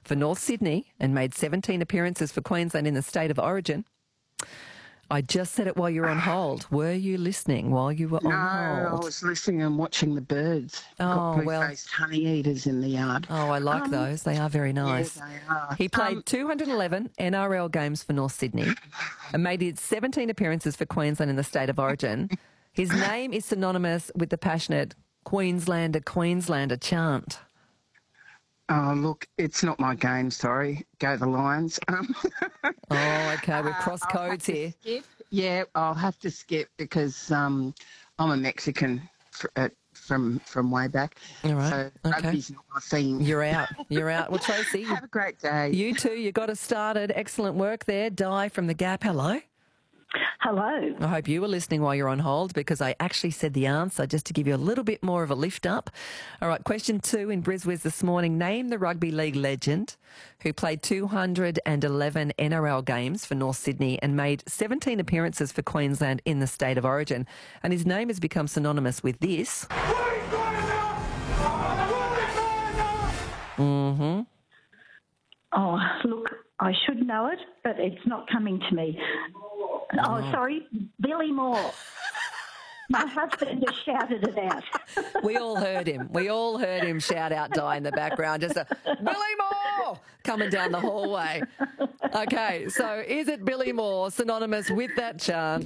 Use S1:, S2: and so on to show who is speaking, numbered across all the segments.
S1: for North Sydney and made 17 appearances for Queensland in the state of origin. I just said it while you were on hold. Were you listening while you were on hold?
S2: No, I was listening and watching the birds.
S1: Oh,
S2: Got blue-faced honey eaters in the yard.
S1: Oh, I like those. They are very nice.
S2: Yeah, they are.
S1: He played 211 NRL games for North Sydney and made 17 appearances for Queensland in the state of origin. His name is synonymous with the passionate Queenslander chant.
S2: Oh, look, it's not my game, sorry. Go the Lions.
S1: Oh, okay, we've crossed codes here.
S2: Skip. Yeah, I'll have to skip because I'm a Mexican from way back.
S1: All right,
S2: So
S1: okay.
S2: rugby's not my thing.
S1: You're out. Well, Tracy.
S2: Have a great day.
S1: You too. You got us started. Excellent work there. Di from The Gap. Hello.
S3: Hello.
S1: I hope you were listening while you're on hold because I actually said the answer just to give you a little bit more of a lift up. All right, question 2 in BrizWiz this morning. Name the rugby league legend who played 211 NRL games for North Sydney and made 17 appearances for Queensland in the state of origin. And his name has become synonymous with this. Mm-hmm.
S3: Oh, look, I should know it, but it's not coming to me. Oh, sorry, Billy Moore. My husband just shouted it out.
S1: We all heard him shout out Di in the background. Just a Billy Moore coming down the hallway. Okay, so is it Billy Moore synonymous with that chant?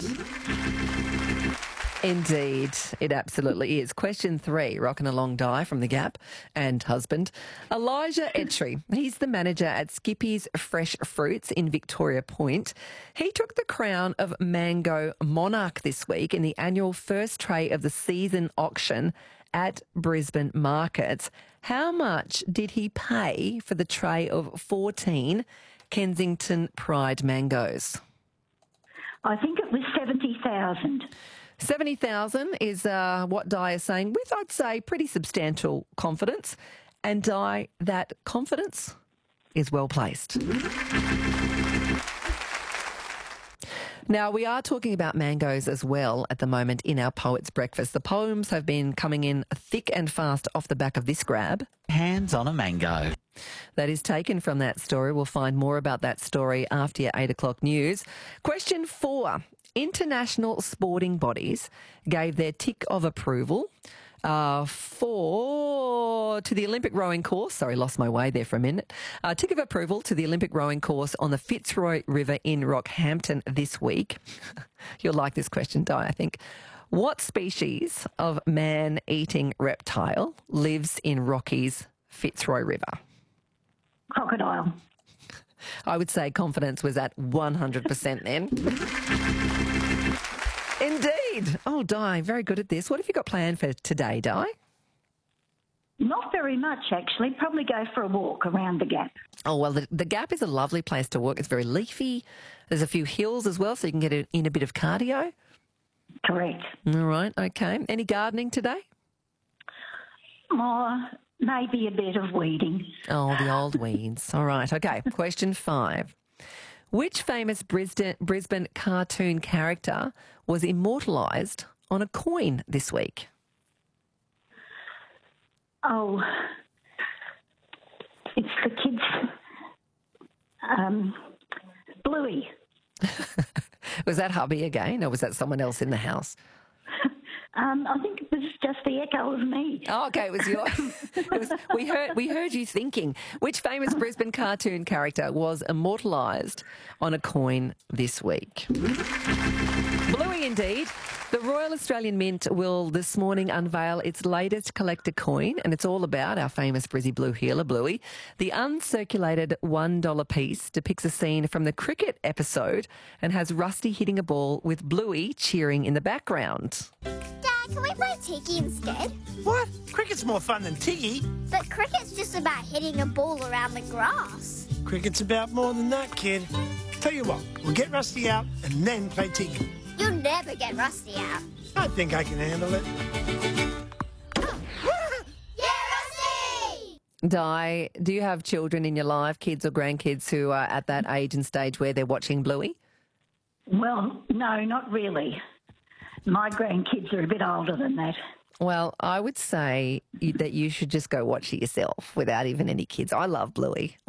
S1: Indeed, it absolutely is. Question 3, rocking along Di from The Gap and husband. Elijah Etchery, he's the manager at Skippy's Fresh Fruits in Victoria Point. He took the crown of Mango Monarch this week in the annual first tray of the season auction at Brisbane markets. How much did he pay for the tray of 14 Kensington Pride mangoes?
S3: I think it was 70,000.
S1: 70,000 is what Di is saying with, I'd say, pretty substantial confidence. And Di, that confidence is well placed. Now, we are talking about mangoes as well at the moment in our Poets Breakfast. The poems have been coming in thick and fast off the back of this grab.
S4: Hands on a mango.
S1: That is taken from that story. We'll find more about that story after your 8 o'clock news. Question 4. International sporting bodies gave their tick of approval to the Olympic rowing course. Sorry, lost my way there for a minute. Tick of approval to the Olympic rowing course on the Fitzroy River in Rockhampton this week. You'll like this question, Di, I think. What species of man-eating reptile lives in Rocky's Fitzroy River?
S3: Crocodile.
S1: I would say confidence was at 100% then. Indeed. Oh, Di, very good at this. What have you got planned for today, Di?
S3: Not very much, actually. Probably go for a walk around the Gap.
S1: Oh, well, the Gap is a lovely place to walk. It's very leafy. There's a few hills as well, so you can get in a bit of cardio.
S3: Correct.
S1: All right, okay. Any gardening today?
S3: Oh, maybe a bit of weeding.
S1: Oh, the old weeds. All right, okay. Question 5. Which famous Brisbane cartoon character was immortalised on a coin this week?
S3: Oh, it's the kids. Bluey.
S1: Was that hubby again, or was that someone else in the house?
S3: I think it was just the echo of me.
S1: Oh, okay, it was we heard you thinking. Which famous Brisbane cartoon character was immortalised on a coin this week? Bluey, indeed. The Royal Australian Mint will this morning unveil its latest collector coin, and it's all about our famous Brizzy blue healer, Bluey. The uncirculated $1 piece depicts a scene from the cricket episode and has Rusty hitting a ball with Bluey cheering in the background.
S5: Dad, can we play Tiki instead?
S6: What? Cricket's more fun than Tiki.
S5: But cricket's just about hitting a ball around the grass.
S6: Cricket's about more than that, kid. Tell you what, we'll get Rusty out and then play Tiki.
S5: You'll never get Rusty out.
S6: I think I can handle it.
S5: Yeah, Rusty!
S1: Di, do you have children in your life, kids or grandkids, who are at that age and stage where they're watching Bluey?
S3: Well, no, not really. My grandkids are a bit older than that.
S1: Well, I would say that you should just go watch it yourself without even any kids. I love Bluey.